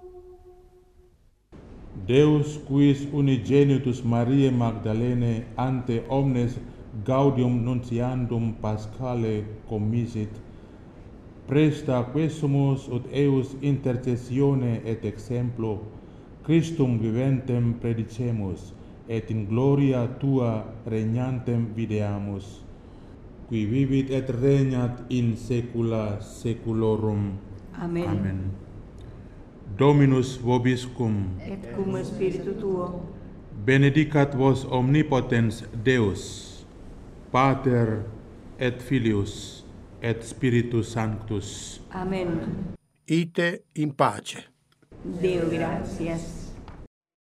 Deus quis unigenitus Mariae Magdalene ante omnes gaudium nuntiandum Paschale commisit, presta quesumus ut eius intercessione et exemplo Christum viventem predicemus, et in gloria tua regnantem videamus, qui vivit et regnat in saecula saeculorum. Amen. Amen. Dominus vobiscum, Et cum spiritu tuo, benedicat vos omnipotens Deus, Pater et Filius et Spiritus Sanctus. amen. Ite in pace. Deo gratias.